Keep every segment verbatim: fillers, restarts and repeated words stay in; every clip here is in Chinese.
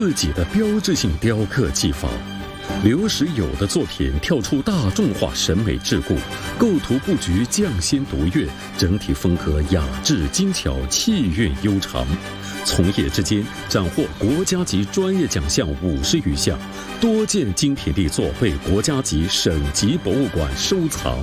自己的标志性雕刻技法。刘石友的作品跳出大众化审美桎梏，构图布局匠心独悦，整体风格雅致精巧，气韵悠长。从业之间斩获国家级专业奖项五十余项，多件精品力作被国家级、省级博物馆收藏。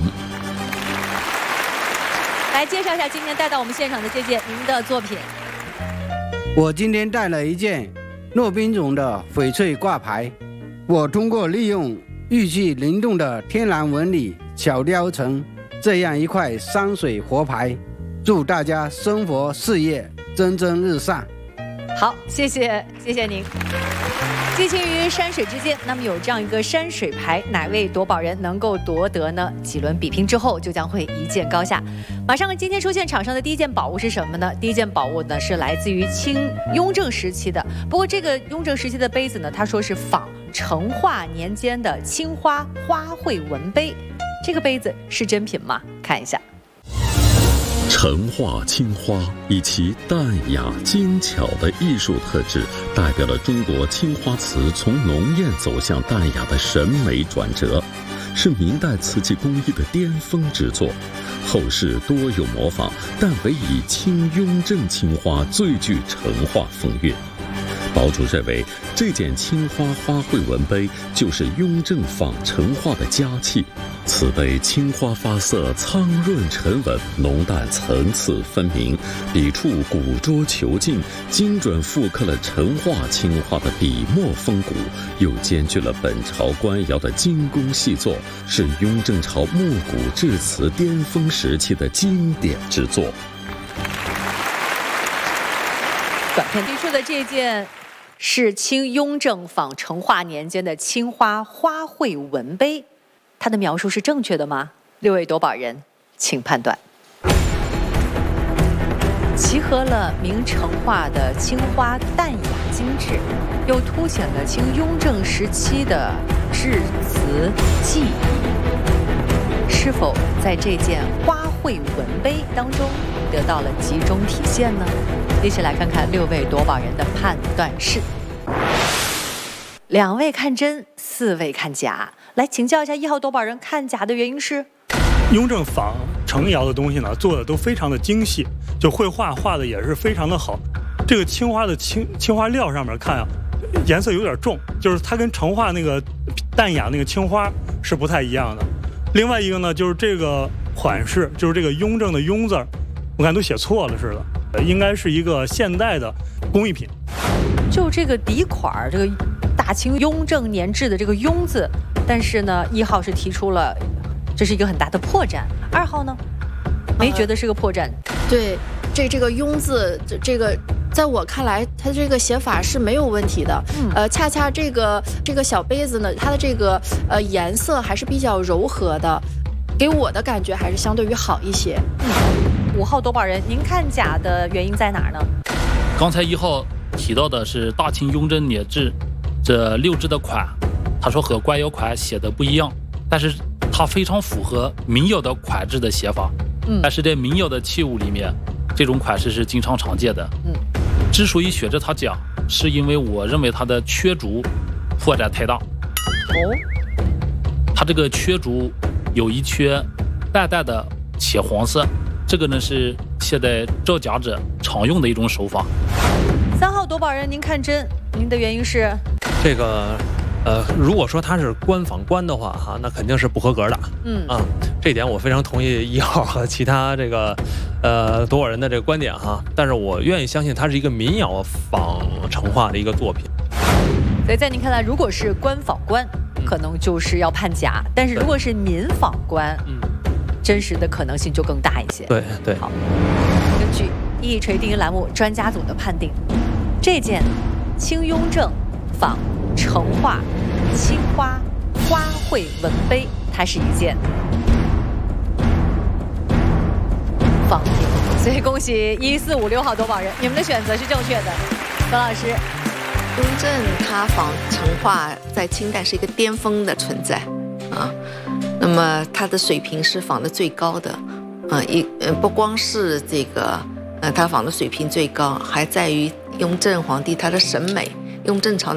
来介绍一下今天带到我们现场的这件您的作品。 我今天带了一件骆宾种的翡翠挂牌。我通过利用玉器灵动的天然纹理巧雕成这样一块山水活牌，祝大家生活事业蒸蒸日上。 好，谢谢，谢谢您。寄情于山水之间，那么有这样一个山水牌，哪位夺宝人能够夺得呢？几轮比拼之后，就将会一见高下。马上今天出现场上的第一件宝物是什么呢？第一件宝物呢是来自于清雍正时期的，不过这个雍正时期的杯子呢，他说是仿成化年间的青花花卉纹杯，这个杯子是真品吗？看一下。 成化青花以其淡雅精巧的艺术特质，代表了中国青花瓷从浓艳走向淡雅的审美转折，是明代瓷器工艺的巅峰之作。后世多有模仿，但唯以清雍正青花最具成化风韵。堡主认为，这件青花花卉纹杯就是雍正仿成化的佳器。此杯青花发色苍润沉稳，浓淡层次分明，笔触古拙遒劲，精准复刻了成化青花的笔墨风骨，又兼具了本朝官窑的精工细作，是雍正朝木骨制瓷巅峰时期的经典之作。 短片提出的这件是清雍正仿成化年间的青花花卉纹杯，它的描述是正确的吗？六位夺宝人，请判断。集合了明成化的青花淡雅精致，又凸显了清雍正时期的制瓷技艺，是否在这件花卉纹杯当中得到了集中体现呢？一起来看看六位夺宝人的判断是。两位看真，四位看假。来请教一下一号夺宝人，看假的原因是？ 雍正仿成窑的东西呢，做的都非常的精细，就绘画画的也是非常的好。这个青花的青青花料上面看啊，颜色有点重，就是它跟成化那个淡雅那个青花是不太一样的。另外一个呢，就是这个款式，就是这个雍正的雍字，我看都写错了似的，应该是一个现代的工艺品。 就这个底款，这个大清雍正年制的这个雍字，但是呢，一号是提出了这是一个很大的破绽，二号呢没觉得是个破绽。 呃、对，这这个雍字，这这个在我看来，它这个写法是没有问题的。嗯、呃，恰恰这个这个小杯子呢，它的这个呃颜色还是比较柔和的，给我的感觉还是相对于好一些。 嗯，五号夺宝人，您看假的原因在哪儿呢？ 刚才一号提到的是大清雍正年制这六制的款，他说和官窑款写的不一样，但是它非常符合民窑的款制的写法。嗯，但是在民窑的器物里面，这种款式是经常常见的。嗯，之所以选择它讲，是因为我认为它的缺竹破绽太大。哦，它这个缺竹有一缺淡淡的浅黄色，这个呢是现在造假者常用的一种手法。 三号夺宝人，您看真，您的原因是？ 这个，呃，如果说他是官仿官的话，哈，那肯定是不合格的。嗯啊，这点我非常同意一号和其他这个，呃，夺宝人的这个观点哈。但是我愿意相信它是一个民窑仿成化的一个作品。 所以在您看来，如果是官仿官，嗯、可能就是要判假；但是如果是民仿官，嗯，真实的可能性就更大一些。 对对。 好，根据一锤定音栏目专家组的判定，这件清雍正仿成化青花花卉纹杯，它是一件仿品，所以恭喜一四五六号夺宝人，你们的选择是正确的。何老师， 雍正他仿成化在清代是一个巅峰的存在啊，那么他的水平是仿的最高的啊，一呃不光是这个呃他仿的水平最高，还在于雍正皇帝他的审美，雍正朝